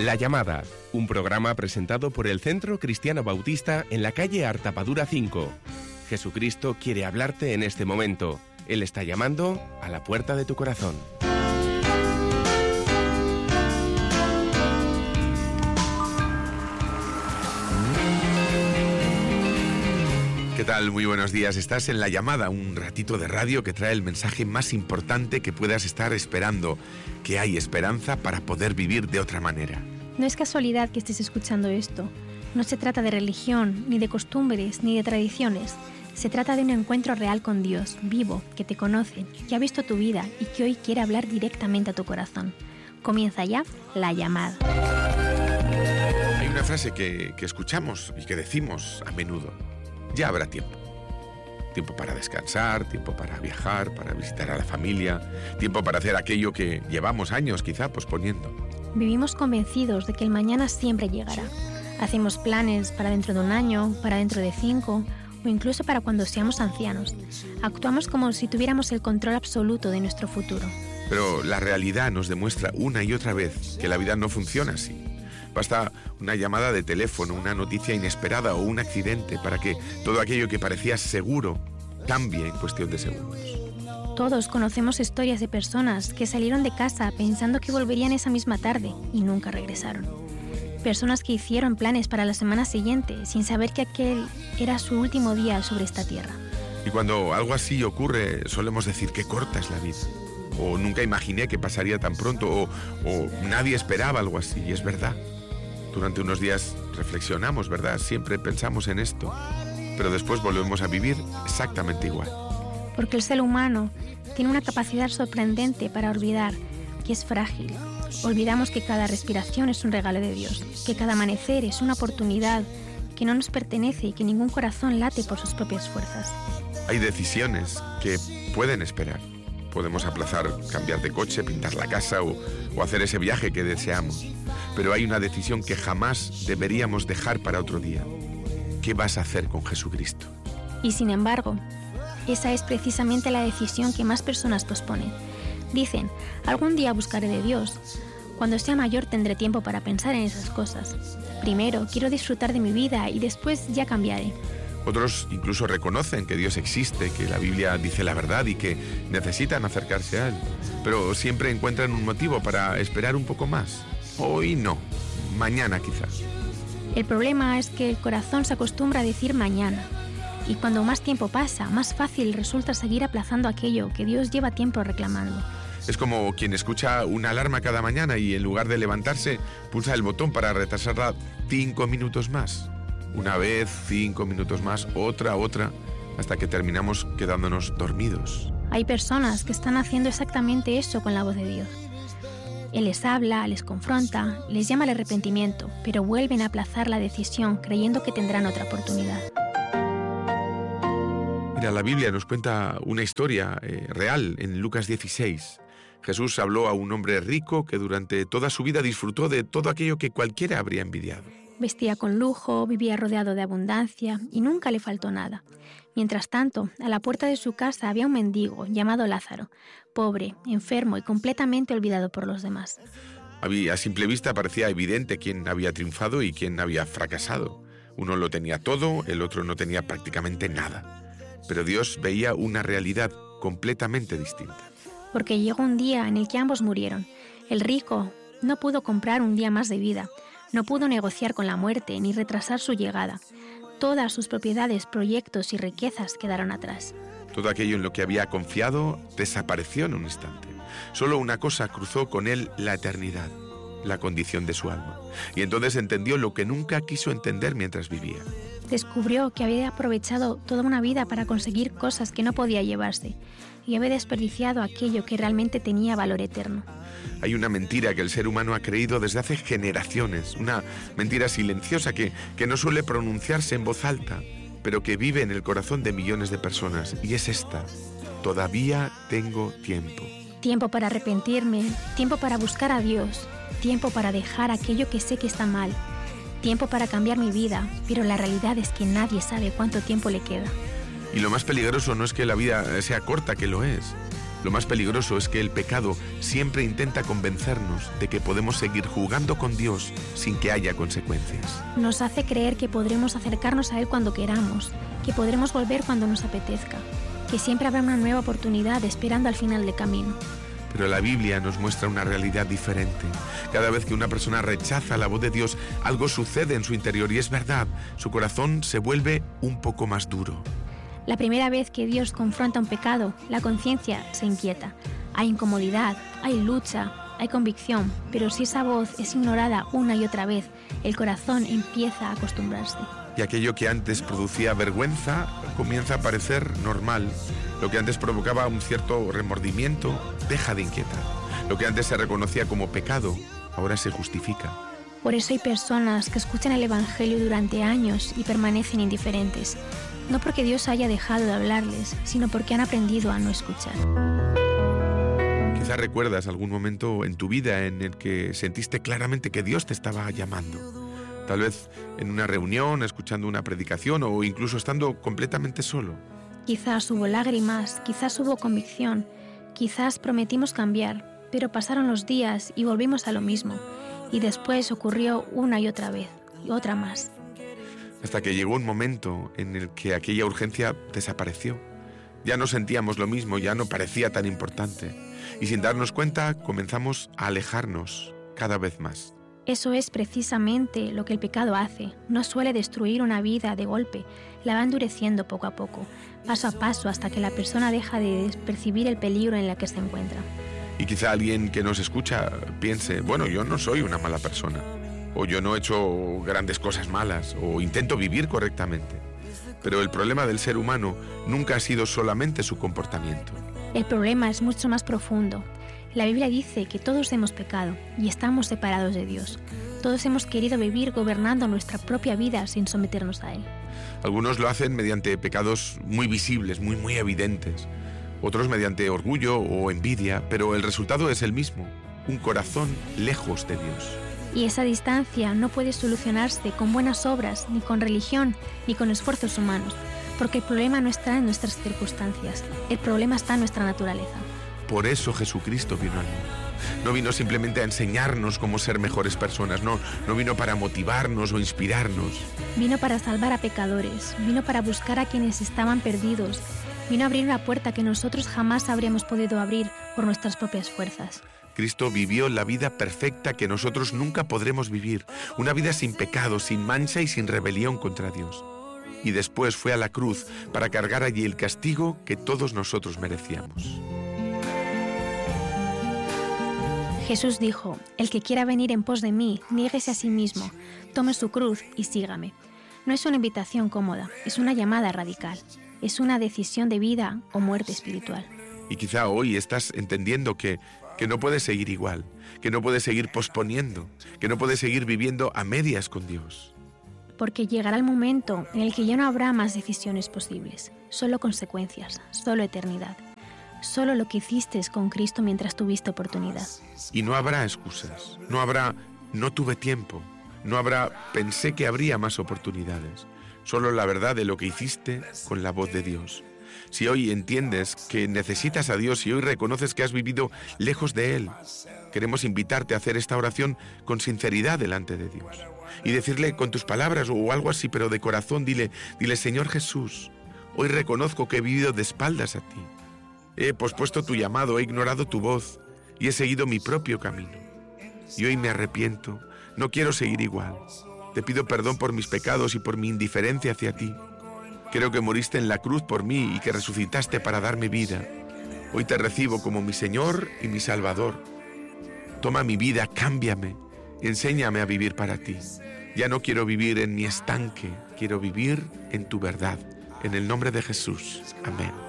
La Llamada, un programa presentado por el Centro Cristiano Bautista en la calle Artapadura 5. Jesucristo quiere hablarte en este momento. Él está llamando a la puerta de tu corazón. ¿Qué tal? Muy buenos días. Estás en La Llamada, un ratito de radio que trae el mensaje más importante que puedas estar esperando, que hay esperanza para poder vivir de otra manera. No es casualidad que estés escuchando esto. No se trata de religión, ni de costumbres, ni de tradiciones. Se trata de un encuentro real con Dios, vivo, que te conoce, que ha visto tu vida y que hoy quiere hablar directamente a tu corazón. Comienza ya La Llamada. Hay una frase que escuchamos y que decimos a menudo. Ya habrá tiempo. Tiempo para descansar, tiempo para viajar, para visitar a la familia, tiempo para hacer aquello que llevamos años quizá posponiendo. Vivimos convencidos de que el mañana siempre llegará. Hacemos planes para dentro de un año, para dentro de 5 o incluso para cuando seamos ancianos. Actuamos como si tuviéramos el control absoluto de nuestro futuro. Pero la realidad nos demuestra una y otra vez que la vida no funciona así. Basta una llamada de teléfono, una noticia inesperada o un accidente para que todo aquello que parecía seguro cambie en cuestión de segundos. Todos conocemos historias de personas que salieron de casa pensando que volverían esa misma tarde y nunca regresaron. Personas que hicieron planes para la semana siguiente sin saber que aquel era su último día sobre esta tierra. Y cuando algo así ocurre, solemos decir que corta es la vida. O nunca imaginé que pasaría tan pronto, o nadie esperaba algo así, y es verdad. Durante unos días reflexionamos, ¿verdad? Siempre pensamos en esto, pero después volvemos a vivir exactamente igual. Porque el ser humano tiene una capacidad sorprendente para olvidar que es frágil. Olvidamos que cada respiración es un regalo de Dios, que cada amanecer es una oportunidad que no nos pertenece y que ningún corazón late por sus propias fuerzas. Hay decisiones que pueden esperar. Podemos aplazar, cambiar de coche, pintar la casa o hacer ese viaje que deseamos. Pero hay una decisión que jamás deberíamos dejar para otro día. ¿Qué vas a hacer con Jesucristo? Y sin embargo, esa es precisamente la decisión que más personas posponen. Dicen, algún día buscaré de Dios. Cuando sea mayor tendré tiempo para pensar en esas cosas. Primero quiero disfrutar de mi vida y después ya cambiaré. Otros incluso reconocen que Dios existe, que la Biblia dice la verdad y que necesitan acercarse a Él. Pero siempre encuentran un motivo para esperar un poco más. Hoy no, mañana quizás. El problema es que el corazón se acostumbra a decir mañana. Y cuando más tiempo pasa, más fácil resulta seguir aplazando aquello que Dios lleva tiempo reclamando. Es como quien escucha una alarma cada mañana y en lugar de levantarse, pulsa el botón para retrasarla 5 minutos más. Una vez, 5 minutos más, otra, hasta que terminamos quedándonos dormidos. Hay personas que están haciendo exactamente eso con la voz de Dios. Él les habla, les confronta, les llama al arrepentimiento, pero vuelven a aplazar la decisión creyendo que tendrán otra oportunidad. Mira, la Biblia nos cuenta una historia real en Lucas 16. Jesús habló a un hombre rico que durante toda su vida disfrutó de todo aquello que cualquiera habría envidiado. Vestía con lujo, vivía rodeado de abundancia y nunca le faltó nada. Mientras tanto, a la puerta de su casa había un mendigo llamado Lázaro, pobre, enfermo y completamente olvidado por los demás. A simple vista parecía evidente quién había triunfado y quién había fracasado. Uno lo tenía todo, el otro no tenía prácticamente nada. Pero Dios veía una realidad completamente distinta. Porque llegó un día en el que ambos murieron. El rico no pudo comprar un día más de vida. No pudo negociar con la muerte ni retrasar su llegada. Todas sus propiedades, proyectos y riquezas quedaron atrás. Todo aquello en lo que había confiado desapareció en un instante. Solo una cosa cruzó con él la eternidad, la condición de su alma. Y entonces entendió lo que nunca quiso entender mientras vivía. Descubrió que había aprovechado toda una vida para conseguir cosas que no podía llevarse y había desperdiciado aquello que realmente tenía valor eterno. Hay una mentira que el ser humano ha creído desde hace generaciones, una mentira silenciosa que no suele pronunciarse en voz alta, pero que vive en el corazón de millones de personas, y es esta: todavía tengo tiempo. Tiempo para arrepentirme, tiempo para buscar a Dios, tiempo para dejar aquello que sé que está mal, tiempo para cambiar mi vida, pero la realidad es que nadie sabe cuánto tiempo le queda. Y lo más peligroso no es que la vida sea corta, que lo es, Lo más peligroso es que el pecado siempre intenta convencernos de que podemos seguir jugando con Dios sin que haya consecuencias. Nos hace creer que podremos acercarnos a Él cuando queramos, que podremos volver cuando nos apetezca, que siempre habrá una nueva oportunidad esperando al final del camino. Pero la Biblia nos muestra una realidad diferente. Cada vez que una persona rechaza la voz de Dios, algo sucede en su interior y es verdad, su corazón se vuelve un poco más duro. La primera vez que Dios confronta un pecado, la conciencia se inquieta. Hay incomodidad, hay lucha, hay convicción, pero si esa voz es ignorada una y otra vez, el corazón empieza a acostumbrarse. Y aquello que antes producía vergüenza comienza a parecer normal. Lo que antes provocaba un cierto remordimiento deja de inquietar. Lo que antes se reconocía como pecado, ahora se justifica. Por eso hay personas que escuchan el Evangelio durante años y permanecen indiferentes. No porque Dios haya dejado de hablarles, sino porque han aprendido a no escuchar. Quizás recuerdas algún momento en tu vida en el que sentiste claramente que Dios te estaba llamando. Tal vez en una reunión, escuchando una predicación o incluso estando completamente solo. Quizás hubo lágrimas, quizás hubo convicción, quizás prometimos cambiar, pero pasaron los días y volvimos a lo mismo. Y después ocurrió una y otra vez, y otra más. Hasta que llegó un momento en el que aquella urgencia desapareció. Ya no sentíamos lo mismo, ya no parecía tan importante. Y sin darnos cuenta comenzamos a alejarnos cada vez más. Eso es precisamente lo que el pecado hace. No suele destruir una vida de golpe, la va endureciendo poco a poco, paso a paso, hasta que la persona deja de percibir el peligro en el que se encuentra. Y quizá alguien que nos escucha piense, bueno, yo no soy una mala persona, o yo no he hecho grandes cosas malas, o intento vivir correctamente. Pero el problema del ser humano nunca ha sido solamente su comportamiento. El problema es mucho más profundo. La Biblia dice que todos hemos pecado y estamos separados de Dios. Todos hemos querido vivir gobernando nuestra propia vida sin someternos a Él. Algunos lo hacen mediante pecados muy visibles, muy evidentes. Otros mediante orgullo o envidia, pero el resultado es el mismo, un corazón lejos de Dios. Y esa distancia no puede solucionarse con buenas obras, ni con religión, ni con esfuerzos humanos, porque el problema no está en nuestras circunstancias, el problema está en nuestra naturaleza. Por eso Jesucristo vino al mundo. No vino simplemente a enseñarnos cómo ser mejores personas, no vino para motivarnos o inspirarnos. Vino para salvar a pecadores, vino para buscar a quienes estaban perdidos, vino a abrir una puerta que nosotros jamás habríamos podido abrir por nuestras propias fuerzas. Cristo vivió la vida perfecta que nosotros nunca podremos vivir, una vida sin pecado, sin mancha y sin rebelión contra Dios. Y después fue a la cruz para cargar allí el castigo que todos nosotros merecíamos. Jesús dijo, el que quiera venir en pos de mí, niéguese a sí mismo, tome su cruz y sígame. No es una invitación cómoda, es una llamada radical, es una decisión de vida o muerte espiritual. Y quizá hoy estás entendiendo que no puedes seguir igual, que no puedes seguir posponiendo, que no puedes seguir viviendo a medias con Dios. Porque llegará el momento en el que ya no habrá más decisiones posibles, solo consecuencias, solo eternidad. Solo lo que hiciste con Cristo mientras tuviste oportunidad. Y no habrá excusas, no habrá no tuve tiempo, no habrá pensé que habría más oportunidades. Solo la verdad de lo que hiciste con la voz de Dios. Si hoy entiendes que necesitas a Dios y hoy reconoces que has vivido lejos de Él, queremos invitarte a hacer esta oración con sinceridad delante de Dios. Y decirle con tus palabras o algo así, pero de corazón, dile, Señor Jesús, hoy reconozco que he vivido de espaldas a ti. He pospuesto tu llamado, he ignorado tu voz y he seguido mi propio camino. Y hoy me arrepiento, no quiero seguir igual. Te pido perdón por mis pecados y por mi indiferencia hacia ti. Creo que moriste en la cruz por mí y que resucitaste para darme vida. Hoy te recibo como mi Señor y mi Salvador. Toma mi vida, cámbiame, enséñame a vivir para ti. Ya no quiero vivir en mi estanque, quiero vivir en tu verdad. En el nombre de Jesús. Amén.